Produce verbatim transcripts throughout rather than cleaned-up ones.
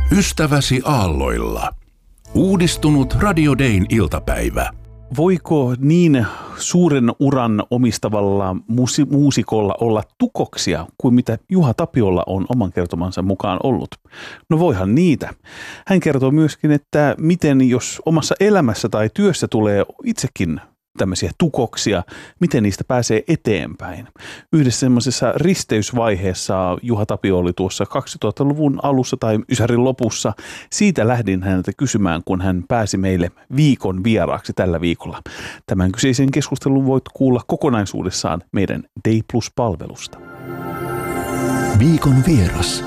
Ystäväsi aalloilla. Uudistunut Radio Dayn iltapäivä. Voiko niin suuren uran omistavalla musi- muusikolla olla tukoksia kuin mitä Juha Tapiolla on oman kertomansa mukaan ollut? No voihan niitä. Hän kertoo myöskin, että miten jos omassa elämässä tai työssä tulee itsekin tämmöisiä tukoksia, miten niistä pääsee eteenpäin. Yhdessä semmoisessa risteysvaiheessa Juha Tapio oli tuossa kaksituhattaluvun alussa tai ysärin lopussa. Siitä lähdin häneltä kysymään, kun hän pääsi meille viikon vieraaksi tällä viikolla. Tämän kyseisen keskustelun voit kuulla kokonaisuudessaan meidän Day Plus-palvelusta. Viikon vieras.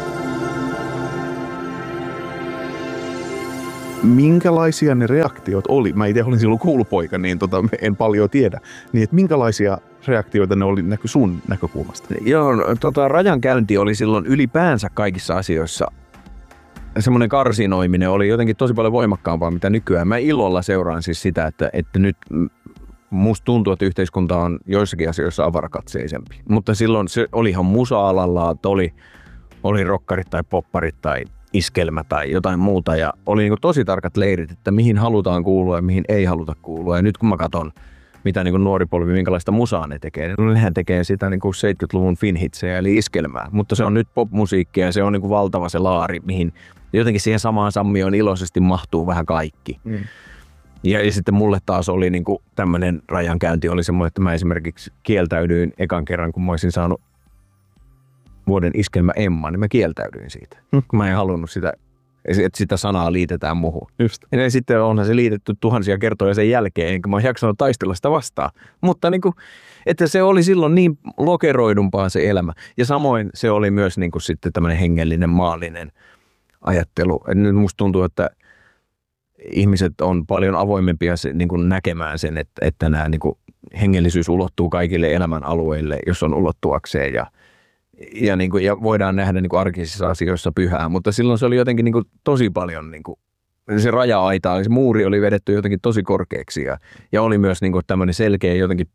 Minkälaisia ne reaktiot oli? Mä itse olin silloin koulupoika, niin tota, en paljon tiedä. Niin, että minkälaisia reaktioita ne oli näky sun näkökulmasta? Joo, tota, rajankäynti oli silloin ylipäänsä kaikissa asioissa. Semmoinen karsinoiminen oli jotenkin tosi paljon voimakkaampaa mitä nykyään. Mä ilolla seuraan siis sitä, että, että nyt musta tuntuu, että yhteiskunta on joissakin asioissa avarakatseisempi. Mutta silloin se oli ihan musa-alalla, että oli, oli rokkarit tai popparit tai iskelmä tai jotain muuta ja oli niin kuin tosi tarkat leirit, että mihin halutaan kuulua ja mihin ei haluta kuulua. Ja nyt kun mä katson, mitä niin kuin nuori polvi, minkälaista musaa ne tekee, niin nehän tekee sitä niin kuin seitsemänkymmentäluvun finhitsejä eli iskelmää. Mutta se on nyt popmusiikkia ja se on niin kuin valtava se laari, mihin jotenkin siihen samaan sammioon iloisesti mahtuu vähän kaikki. Mm. Ja, ja sitten mulle taas oli niin kuin tämmöinen rajankäynti oli semmoinen, että mä esimerkiksi kieltäydyin ekan kerran, kun mä olisin saanut vuoden iskelmä Emma, niin mä kieltäydyin siitä. Hmm. Mä en halunnut sitä, että sitä sanaa liitetään muuhun. Just. Ja sitten onhan se liitetty tuhansia kertoja sen jälkeen, enkä mä oon jaksanut taistella sitä vastaan. Mutta niin kuin, että se oli silloin niin lokeroidumpaa se elämä. Ja samoin se oli myös niin kuin sitten tämmöinen hengellinen, maallinen ajattelu. Et nyt musta tuntuu, että ihmiset on paljon avoimempia se, niin kuin näkemään sen, että, että nämä niin kuin hengellisyys ulottuu kaikille elämän alueille, jos on ulottuakseen ja Ja, niin kuin, ja voidaan nähdä niin kuin arkisissa asioissa pyhää, mutta silloin se oli jotenkin niin kuin, tosi paljon, niin kuin, se raja-aita, se muuri oli vedetty jotenkin tosi korkeaksi ja, ja oli myös niin kuin, tämmöinen selkeä jotenkin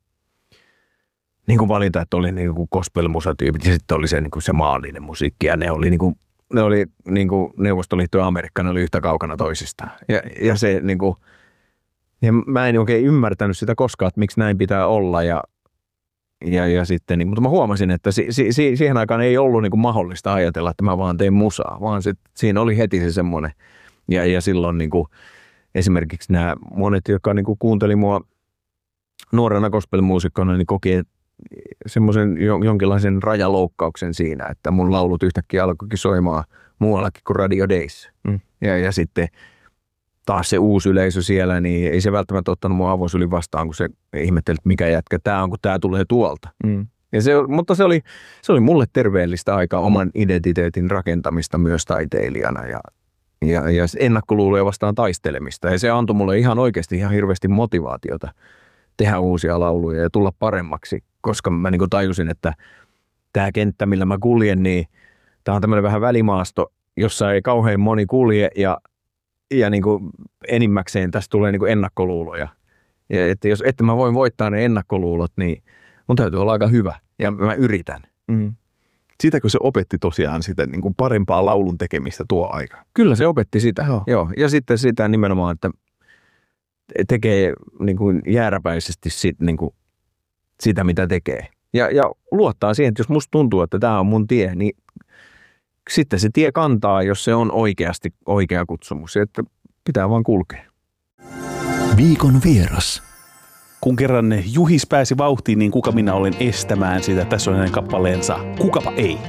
niin kuin valinta, että oli niin kuin gospel-musatyypit ja sitten oli se, niin kuin, se maallinen musiikki ja ne oli, niin kuin, ne oli niin kuin Neuvostoliitto ja Amerikka, ne oli yhtä kaukana toisistaan. Ja, ja, se, niin kuin, ja mä en oikein ymmärtänyt sitä koskaan, että miksi näin pitää olla ja Ja, ja sitten, niin, mutta mä huomasin, että si, si, si, siihen aikaan ei ollut niin kuin mahdollista ajatella, että mä vaan teen musaa, vaan sit, siinä oli heti se semmoinen. Ja, ja silloin niin kuin, esimerkiksi nämä monet, jotka niin kuin kuunteli mua nuorena gospelmuusikkona, niin koki semmoisen jonkinlaisen rajaloukkauksen siinä, että mun laulut yhtäkkiä alkoikin soimaan muuallakin kuin Radio Days. Mm. Ja, ja sitten taas se uusi yleisö siellä, niin ei se välttämättä ottanut mun avosylin vastaan, kun se ihmetteli, että mikä jätkä tää on, kun tää tulee tuolta. Mm. Ja se, mutta se oli, se oli mulle terveellistä aikaa oman identiteetin rakentamista myös taiteilijana ja, ja, ja ennakkoluuloja vastaan taistelemista. Ja se antoi mulle ihan oikeasti ihan hirveästi motivaatiota tehdä uusia lauluja ja tulla paremmaksi, koska mä niin kuin tajusin, että tämä kenttä, millä mä kuljen, niin tää on tämmöinen vähän välimaasto, jossa ei kauhean moni kulje ja Ja niin kuin enimmäkseen tästä tulee niin kuin ennakkoluuloja. Ja että jos että mä voin voittaa ne ennakkoluulot, niin mun täytyy olla aika hyvä. Ja mä yritän. Mm. Sitäkö se opetti tosiaan sitä niin kuin parempaa laulun tekemistä tuo aika? Kyllä se opetti sitä. Joo. Joo. Ja sitten sitä nimenomaan, että tekee niin kuin jääräpäisesti sit, niin kuin sitä, mitä tekee. Ja, ja luottaa siihen, että jos musta tuntuu, että tämä on mun tie, niin sitten se tie kantaa, jos se on oikeasti oikea kutsumus, että pitää vaan kulkea. Viikon vieras. Kun kerran Juhis pääsi vauhtiin, niin kuka minä olen estämään sitä. Tässä on hänen kappaleensa Kukapa ei.